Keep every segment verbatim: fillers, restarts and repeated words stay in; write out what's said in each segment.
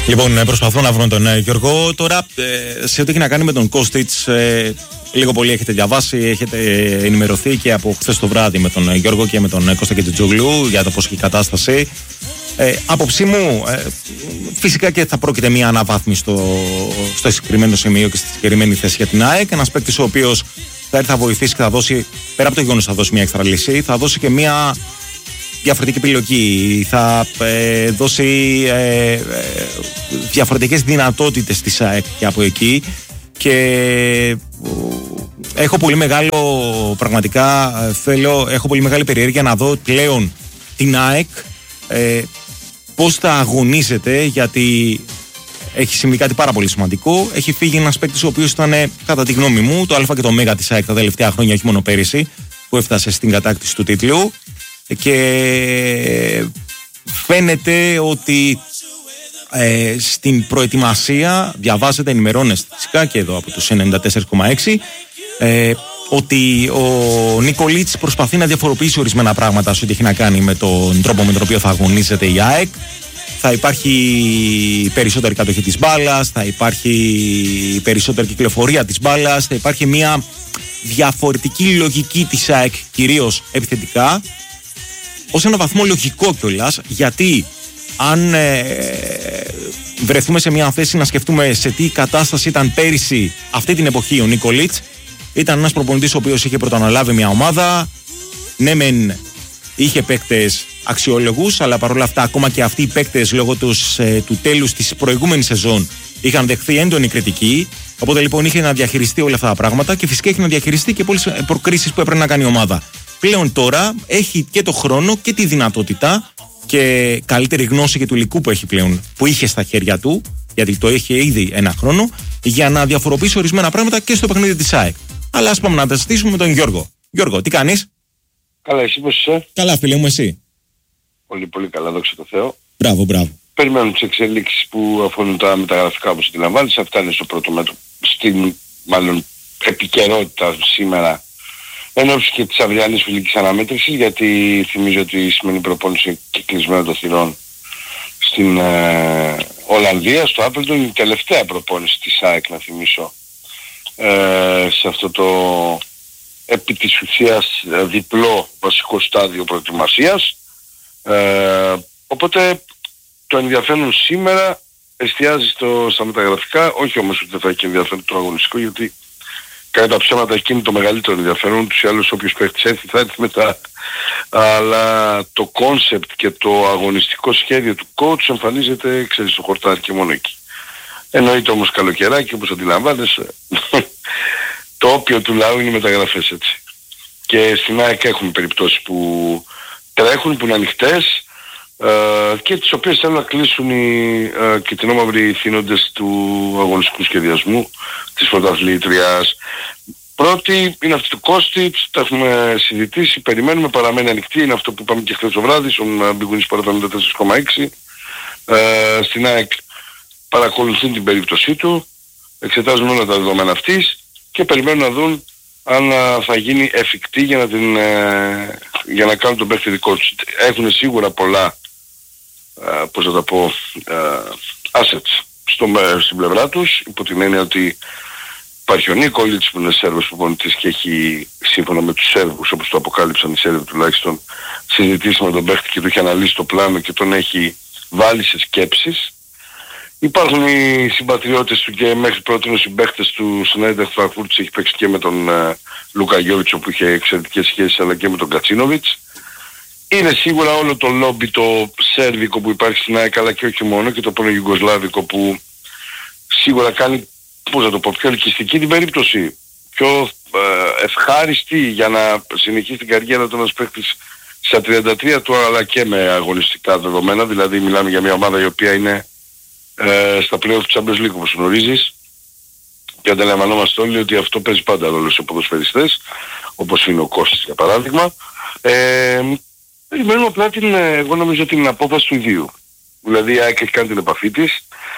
Λοιπόν, προσπαθώ να βρω τον ε, Γιώργο. Τώρα, ε, σε ό,τι έχει να κάνει με τον Κώστιτς, ε, λίγο πολύ έχετε διαβάσει, έχετε ενημερωθεί και από χθες το βράδυ με τον Γιώργο και με τον Κώστα Κετζετζόγλου για το πώς έχει η κατάσταση. Ε, άποψή μου, ε, φυσικά και θα πρόκειται μια αναβάθμιση στο, στο συγκεκριμένο σημείο και στη συγκεκριμένη θέση για την ΑΕΚ. Ένας παίκτης ο οποίος θα έρθει, θα βοηθήσει και θα δώσει, πέρα από το γεγονός θα δώσει μια έξτρα λύση, θα δώσει και μια διαφορετική επιλογή, θα ε, δώσει ε, ε, διαφορετικές δυνατότητες της ΑΕΚ και από εκεί. Και ε, έχω πολύ μεγάλο, πραγματικά θέλω, έχω πολύ μεγάλη περιέργεια να δω πλέον την ΑΕΚ ε, πώς θα αγωνίζεται, γιατί έχει συμβεί κάτι πάρα πολύ σημαντικό. Έχει φύγει ένας παίκτης ο οποίος ήταν, κατά τη γνώμη μου, το α και το ω της ΑΕΚ τα τελευταία χρόνια, όχι μόνο πέρυσι, που έφτασε στην κατάκτηση του τίτλου. Και φαίνεται ότι ε, στην προετοιμασία, διαβάζετε, ενημερώνεστε φυσικά και εδώ από τους ενενήντα τέσσερα κόμμα έξι, ε, ότι ο Νίκολιτς προσπαθεί να διαφοροποιήσει ορισμένα πράγματα σε ό,τι έχει να κάνει με τον τρόπο με τον οποίο θα αγωνίζεται η ΑΕΚ. Θα υπάρχει περισσότερη κατοχή της μπάλας, θα υπάρχει περισσότερη κυκλοφορία της μπάλας, θα υπάρχει μια διαφορετική λογική της ΑΕΚ, κυρίως επιθετικά, ως ένα βαθμό λογικό κιόλας, γιατί αν ε, βρεθούμε σε μια θέση να σκεφτούμε σε τι κατάσταση ήταν πέρυσι αυτή την εποχή ο Νίκολιτς, ήταν ένας προπονητής ο οποίος είχε πρωτοαναλάβει μια ομάδα, ναι μεν είχε παίκτες αξιόλογους, αλλά παρόλα αυτά ακόμα και αυτοί οι παίκτες λόγω τους, ε, του τέλους της προηγούμενης σεζόν είχαν δεχθεί έντονη κριτική. Οπότε λοιπόν είχε να διαχειριστεί όλα αυτά τα πράγματα και φυσικά έχει να διαχειριστεί και πολλές προκρίσεις που έπρεπε να κάνει η ομάδα. Πλέον τώρα έχει και το χρόνο και τη δυνατότητα και καλύτερη γνώση και του υλικού που έχει πλέον, που είχε στα χέρια του, γιατί το έχει ήδη ένα χρόνο, για να διαφοροποιήσει ορισμένα πράγματα και στο παιχνίδι της ΑΕΚ. Αλλά ας πάμε να τα συζητήσουμε με τον Γιώργο. Γιώργο, τι κάνεις? Καλά, εσύ πώς είσαι? Καλά, φίλε μου, εσύ? Πολύ πολύ καλά, δόξα τω Θεώ. Μπράβο, μπράβο. Περιμένουμε τις εξελίξεις που αφορούν τα μεταγραφικά, όπως αντιλαμβάνεις. Αυτά είναι στο πρώτο μέτρο, στην μάλλον επικαιρότητα σήμερα, εν ώψη και της αυριανής φιλικής αναμέτρησης, γιατί θυμίζω ότι η σημερινή προπόνηση είναι και κλεισμένο των θυρών στην ε, Ολλανδία, στο Άπελτον, η τελευταία προπόνηση της ΑΕΚ, να θυμίσω, ε, σε αυτό το επί της ουσίας διπλό βασικό στάδιο προετοιμασίας. Ε, οπότε το ενδιαφέρον σήμερα εστιάζει στο, στα μεταγραφικά, όχι όμως ότι δεν θα έχει ενδιαφέρον το αγωνιστικό, γιατί κατά τα ψέματα εκείνη το μεγαλύτερο ενδιαφέρον, τους ή άλλους όποιος παίχτης έρθει θα έρθει μετά. Αλλά το κόνσεπτ και το αγωνιστικό σχέδιο του coach εμφανίζεται, ξέρεις, στο χορτάρι και μόνο εκεί. Εννοείται όμως καλοκαιράκι, όπως αντιλαμβάνεσαι, το όπιο του λαού είναι οι μεταγραφές, έτσι. Και στην ΑΕΚ έχουμε περιπτώσεις που τρέχουν, που είναι ανοιχτές ε, και τις οποίες θέλουν να κλείσουν οι ε, κυτρινόμαυροι θύνοντες του αγωνιστικού σχεδιασμού της πρωταθλήτριας. Πρώτη είναι αυτή του Κώστιτς, τα έχουμε συζητήσει, περιμένουμε, παραμένει ανοιχτή, είναι αυτό που είπαμε και χθες το βράδυ στον Big Win Sport ενενήντα τέσσερα κόμμα έξι. Ε, στην ΑΕΚ παρακολουθούν την περίπτωσή του, εξετάζουν όλα τα δεδομένα αυτής και περιμένουν να δουν αν θα γίνει εφικτή για να, την, ε, για να κάνουν τον παίχτη δικό τους. Έχουν σίγουρα πολλά, ε, πώς θα τα πω, ε, assets στο, στην πλευρά τους, υπό την έννοια ότι υπάρχει ο Νίκολιτς που είναι Σέρβος προπονητής και έχει, σύμφωνα με τους Σέρβους, όπως το αποκάλυψαν οι Σέρβοι τουλάχιστον, συζητήσει με τον παίχτη και του έχει αναλύσει το πλάνο και τον έχει βάλει σε σκέψεις. Υπάρχουν οι συμπατριώτες του και μέχρι πρώτη οι συμπαίχτες του στην Άιντραχτ Φραγκφούρτης, έχει παίξει και με τον uh, Λούκα Γιόβιτσο που είχε εξαιρετικές σχέσεις, αλλά και με τον Κατσίνοβιτς. Είναι σίγουρα όλο το λόμπι το σέρβικο που υπάρχει στην ΑΕΚ, αλλά και όχι μόνο, και το πρώην Ιουγκοσλάβικο που σίγουρα κάνει, πώς να το πω, πιο ελκυστική την περίπτωση, πιο uh, ευχάριστη για να συνεχίσει την καριέρα του ένας παίκτης στα τριάντα τρία του, αλλά και με αγωνιστικά δεδομένα. Δηλαδή μιλάμε για μια ομάδα η οποία είναι Ε, στα play-off του Champions League, όπως γνωρίζεις, και αντιλαμβανόμαστε όλοι ότι αυτό παίζει πάντα ρόλο σε ποδοσφαιριστές, όπως είναι ο Κώστας για παράδειγμα. Ε, περιμένουμε απλά την, εγώ νομίζω, την απόφαση του ιδίου. Δηλαδή η ΑΕΚ έχει κάνει την επαφή της,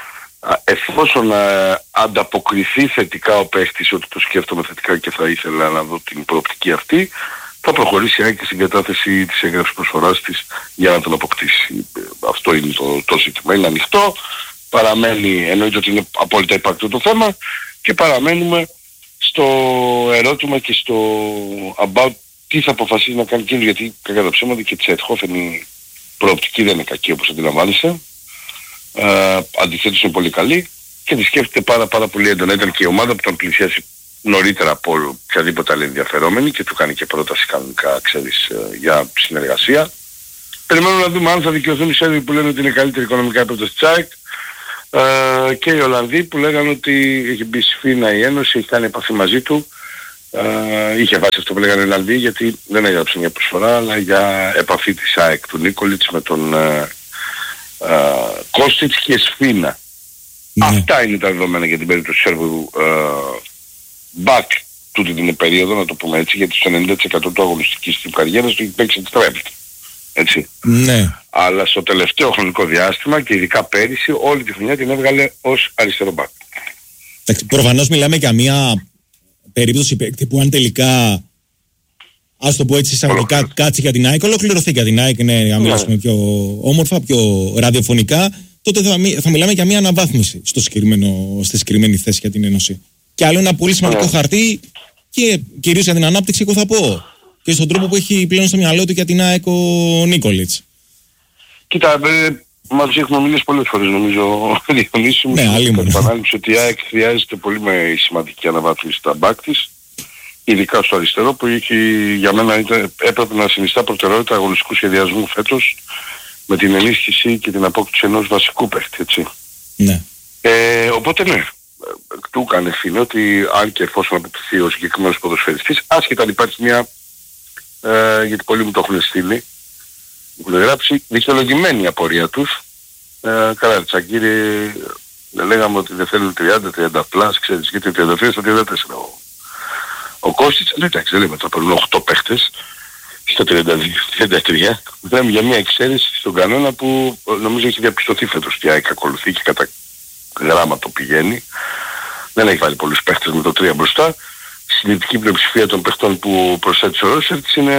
εφόσον ε, ανταποκριθεί θετικά ο παίχτης, ότι το σκέφτομαι θετικά και θα ήθελα να δω την προοπτική αυτή, θα προχωρήσει η ΑΕΚ στην κατάθεση της έγγραφης προσφοράς της για να τον αποκτήσει. Αυτό είναι το, το ζήτημα. Είναι ανοιχτό. παραμένει, εννοείται ότι είναι απόλυτα υπαρκτό το θέμα, και παραμένουμε στο ερώτημα και στο about τι θα αποφασίσει να κάνει εκείνο, γιατί κατά τα ψέματα και της Eindhoven η προοπτική δεν είναι κακή όπως αντιλαμβάνεσαι. Ε, αντιθέτως είναι πολύ καλή και τη σκέφτεται πάρα πάρα πολύ έντονα. Ήταν και η ομάδα που τον πλησιάσει νωρίτερα από οποιαδήποτε άλλη ενδιαφερόμενη και του κάνει και πρόταση κανονικά, ξέρεις, για συνεργασία. Περιμένουμε να δούμε αν θα δικαιωθούν οι Σέρβοι που λένε ότι είναι καλύτερη οικονομικά επίπεδο της ΑΕΚ, ε, και οι Ολλανδοί που λέγανε ότι έχει μπει σφήνα η Ένωση, έχει κάνει επαφή μαζί του. Uh, είχε βάσει αυτό που λέγανε οι Ολλανδοί, γιατί δεν έγραψε μια προσφορά, αλλά για επαφή της ΑΕΚ του Νίκολιτς με τον uh, uh, Κόστιτς και Σφίνα. Ναι. Αυτά είναι τα δεδομένα για την περίπτωση του Σέρβου uh, back τούτη την περίοδο, να το πούμε έτσι, γιατί στο ενενήντα τοις εκατό του αγωνιστικής του καριέρας του έχει παίξει εξτρέμ. Έτσι. Ναι. Αλλά στο τελευταίο χρονικό διάστημα και ειδικά πέρυσι όλη τη χρονιά την έβγαλε ως αριστερό back. Προφανώς μιλάμε για μια περίπτωση παίκτη που αν τελικά, ας το πω έτσι εισαγωγικά, κάτσει για την ΑΕΚ, ολοκληρωθεί για την ΑΕΚ, ναι, να μιλήσουμε πιο όμορφα, πιο ραδιοφωνικά, τότε θα, θα μιλάμε για μια αναβάθμιση στο συγκεκριμένο, στη συγκεκριμένη θέση για την Ένωση. Και άλλο ένα πολύ σημαντικό yeah. χαρτί και κυρίως για την ανάπτυξη, εγώ θα πω, και στον τρόπο που έχει πλέον στο μυαλό του για την ΑΕΚ ο Νίκολιτς. Κοίτα, ε, μας έχουμε μιλήσει πολλές φορές νομίζω, Διονύση μου, ναι, στην επανάληψη ότι η ΑΕΚ χρειάζεται πολύ με σημαντική αναβάθμιση στα μπακ της, ειδικά στο αριστερό που είχε, για μένα ήταν, έπρεπε να συνιστά προτεραιότητα αγωνιστικού σχεδιασμού φέτος με την ενίσχυση και την απόκτηση ενός βασικού παίχτη, έτσι. Ναι. Ε, οπότε ναι, του έκανε ευθύνη ότι αν και εφόσον αποκτηθεί ο συγκεκριμένος ποδοσφαιριστής, άσχετα αν υπάρχει μια, ε, γιατί πολλοί μου το έχουν στείλει, που το γράψει, δικαιολογημένη η απορία τους. Ε, καλά, Τσαγκύρη, λέγαμε ότι δεν θέλουν τριάντα τριάντα πλάς, ξέρεις, γιατί τριάντα τρία στα τριάντα τέσσερα ο, ο Κώστιτς, ναι, εντάξει, δεν λέμε θα παίρνουν οκτώ παίχτες στο τριάντα δύο τριάντα τρία. Λέμε για μια εξαίρεση στον κανόνα που νομίζω έχει διαπιστωθεί φέτος ότι η ΑΕΚ ακολουθεί και κατά γράμμα το πηγαίνει. Δεν έχει βάλει πολλούς παίχτες με το τρία μπροστά. Η συντηρητική πλειοψηφία των παίχτων που προσθέτει ο Ρόσερτς είναι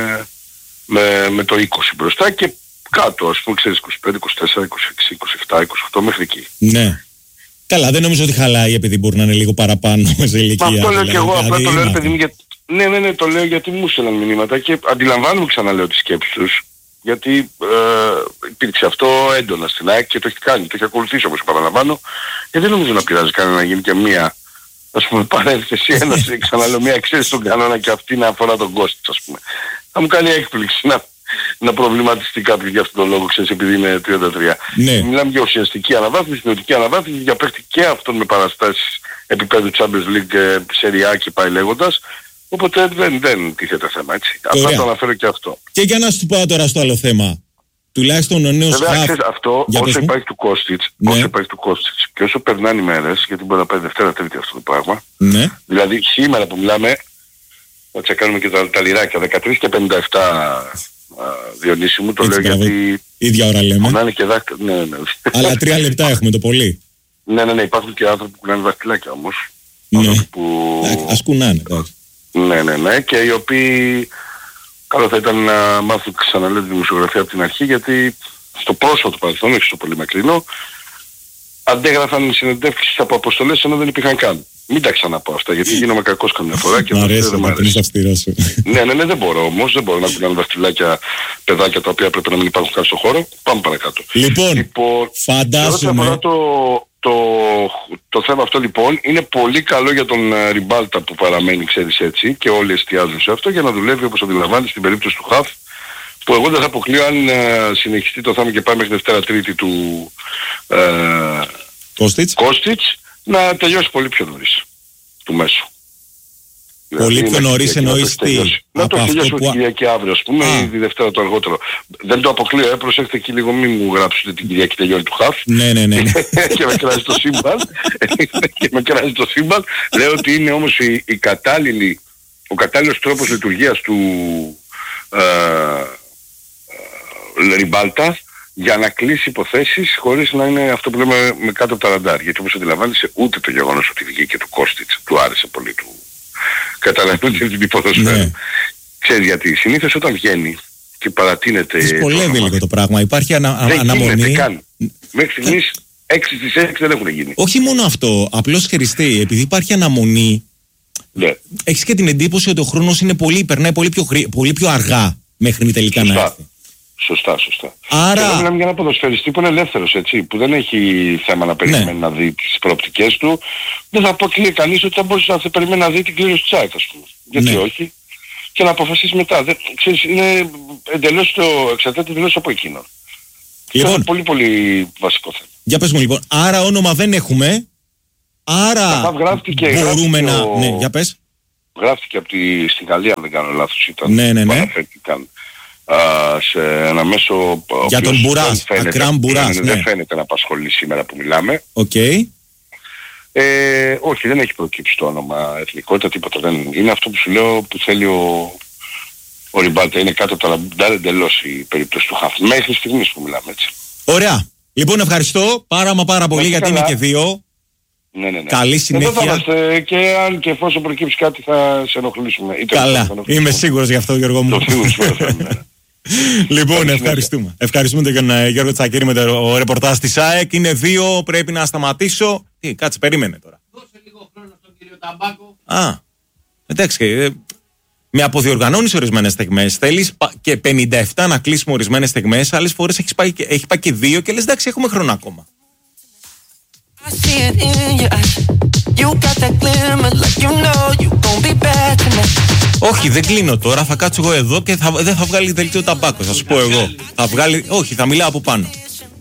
με, με το είκοσι μπροστά και κάτω, ας πούμε, ξέρεις, είκοσι πέντε, είκοσι τέσσερα, είκοσι έξι, είκοσι επτά, είκοσι οκτώ μέχρι εκεί. Ναι. Καλά, δεν νομίζω ότι χαλάει επειδή μπορεί να είναι λίγο παραπάνω σε ηλικία. Αυτό λέω δηλαδή, και εγώ, απλά το λέω, είναι... παιδί μου, για... ναι, ναι, ναι, το λέω γιατί μου στέλναν μηνύματα και αντιλαμβάνομαι, ξαναλέω, τις σκέψεις τους. Γιατί ε, υπήρξε αυτό έντονα στην ΑΕΚ και το έχει κάνει, το έχει ακολουθήσει όπως επαναλαμβάνω. Και δεν νομίζω να πειράζει κανένα να γίνει και μία, ας πούμε, παρένθεση, ένας, ξαναλέω, μία εξαίρεση στον κανόνα και αυτή να αφορά τον Κώστιτς, ας πούμε. Θα μου κάνει έκπληξη να, να προβληματιστεί κάποιος για αυτόν τον λόγο, ξέρεις, επειδή είναι τριάντα τρία. Ναι. Μιλάμε για ουσιαστική αναβάθμιση, ποιοτική αναβάθμιση, για παίχτη και αυτόν με παραστάσεις επίπεδου Champions League, Serie A και πάει λέγοντας. Οπότε δεν, δεν τίθεται θέμα, έτσι. Απλά το αναφέρω και αυτό. Και για να σου πάω τώρα στο άλλο θέμα. Τουλάχιστον ο νέος Βέβαια, χαφ... ξέρεις, αυτό για όσο πες υπάρχει του Κώστιτς, ναι. όσο υπάρχει του Κώστιτς και όσο περνάνε οι μέρες, γιατί μπορεί να πάει Δευτέρα Τρίτη αυτό το πράγμα. Ναι. Δηλαδή σήμερα που μιλάμε, θα τσεκάνουμε και τα, τα λιράκια, δεκατρία και πενήντα επτά, Διονύση μου, το έτσι, λέω μπράβο. γιατί... ίδια ώρα λέμε. Κουνάνε και δάχτυλα, ναι, ναι. Αλλά τρία λεπτά έχουμε το πολύ. Ναι, ναι, ναι, υπάρχουν και άνθρωποι που κουνάνε δαχτυλάκια όμως. Ναι. Που... Ας κουνάνε, εντάξει. Ναι, ναι, ναι, και οι οποίοι καλό θα ήταν να μάθουν, ξαναλέω, τη δημοσιογραφία από την αρχή, γιατί στο πρόσφατο παρελθόν, όχι στο πολύ μακρινό, αντέγραφαν συνεντεύξεις από αποστολές ενώ δεν υπήρχαν καν. Μην τα ξαναπώ αυτά, γιατί γίνομαι κακός καμιά φορά και μ' δεν αρέσει, μ' να αρέσει. αυστηρός. Ναι, ναι, ναι, δεν μπορώ όμως, δεν μπορώ να κουνάνε δαχτυλάκια παιδάκια τα οποία πρέπει να μην υπάρχουν καν στον χώρο. Πάμε παρακάτω. Λοιπόν, λοιπόν φαντάζομαι... Το, το, το θέμα αυτό λοιπόν είναι πολύ καλό για τον uh, Ριμπάλτα που παραμένει, ξέρεις, έτσι, και όλοι εστιάζουν σε αυτό για να δουλεύει όπως αντιλαμβάνεις στην περίπτωση του Χαφ, που εγώ δεν θα αποκλείω αν uh, συνεχιστεί το θέμα και πάει μέχρι Δευτέρα Τρίτη του uh, Κώστιτς. Κώστιτς να τελειώσει πολύ πιο νωρίς του μέσου. Πολύ δηλαδή, πιο νωρίς εννοείς τι? Να το τελειώσει που... την Κυριακή αύριο, ας πούμε, ή τη Δευτέρα το αργότερο. Δεν το αποκλείω, ε, προσέχετε εκεί λίγο, μην μου γράψετε την Κυριακή τελειώνει του Χαφ. Ναι, ναι, ναι. Και με κράζει το σύμπαν. Και με κράζει το σύμπαν. Λέω ότι είναι όμως η, η κατάλληλη, ο κατάλληλος τρόπος λειτουργίας του ε, ε, Ριμπάλτα για να κλείσει υποθέσεις χωρίς να είναι αυτό που λέμε με κάτω από τα ραντάρ. Γιατί όπως αντιλαμβάνεσαι, ούτε το γεγονός ότι βγήκε του Κώστιτς του άρεσε πολύ του. Καταλαβαίνετε την ποδοσφαίρα. Ναι. Ξέρεις γιατί, συνήθως όταν βγαίνει και παρατείνεται... Δυσκολεύει λίγο το πράγμα, υπάρχει ανα, δεν αναμονή. Δεν γίνεται καν. Μέχρι στιγμής έξι στις έξι δεν έχουν γίνει. Όχι μόνο αυτό, απλώς Χριστί, επειδή υπάρχει αναμονή, ναι. έχεις και την εντύπωση ότι ο χρόνος είναι πολύ, περνάει πολύ πιο, χρή, πολύ πιο αργά μέχρι τελικά σωστά. να έρθει. Σωστά, σωστά. Άρα... Και εδώ μιλάμε για ένα ποδοσφαιριστή που είναι ελεύθερος, έτσι, που δεν έχει θέμα να περιμένει ναι. να δει τις προοπτικές του. Δεν θα πω και κανείς ότι θα μπορούσε να περιμένει να δει την κλήρωση της ΑΕΚ, ας πούμε. Γιατί ναι. όχι. Και να αποφασίσει μετά. Δεν, ξέρεις, είναι εντελώς το εξαρτάται εντελώς από εκείνο. Λοιπόν, είναι πολύ πολύ βασικό θέμα. Για πες μου λοιπόν, άρα όνομα δεν έχουμε, άρα γράφτηκε, μπορούμε να... ο... Ναι, για πες. Γράφτηκε από τη... στην Γαλλία, αν δεν κάνω λάθος, ήταν. Ναι, ναι, ναι. Uh, σε ένα μέσο... Για τον Μπουράς, Ακράμ Μπουράς, ναι. Δεν φαίνεται να απασχολεί σήμερα που μιλάμε. Οκ. Okay. Ε, όχι, δεν έχει προκύψει το όνομα εθνικότητα, τίποτα. Δεν είναι αυτό που σου λέω που θέλει ο, ο Ριμπάλτα. Είναι κάτω από τα λαμπουντάρ εντελώς η περίπτωση του Χαφ. Μέχρι στιγμής που μιλάμε έτσι. Ωραία. Λοιπόν, ευχαριστώ πάρα μα πάρα πολύ γιατί καλά. Είναι και δύο. Ναι, ναι, ναι. Καλή συνέχεια. Εδώ θα είμαστε και αν και εφόσον προκύψει κάτι θα σε ενοχλήσουμε. Είτε καλά. Είμαι σίγουρος γι' αυτό, Γιώργο μου. Το σίγουρος. Λοιπόν, ευχαριστούμε. Ευχαριστούμε τον Γιώργο Τσακίρη με το ρεπορτάζ της ΑΕΚ. Είναι δύο, πρέπει να σταματήσω. Τι, κάτσε, περίμενε τώρα. Δώσε λίγο χρόνο στον κύριο Ταμπάκο. Α, εντάξει. Με αποδιοργανώνεις ορισμένες στιγμές. Θέλεις και πενήντα επτά να κλείσουμε ορισμένες στιγμές. Άλλες φορές έχει πάει, έχει πάει και δύο και λες εντάξει, έχουμε χρόνο ακόμα. Όχι, δεν κλείνω τώρα. Θα κάτσω εγώ εδώ και θα, δεν θα βγάλει δελτίο Ταμπάκο. Θα σου πω εγώ. Θα βγάλει, όχι, θα μιλάω από πάνω.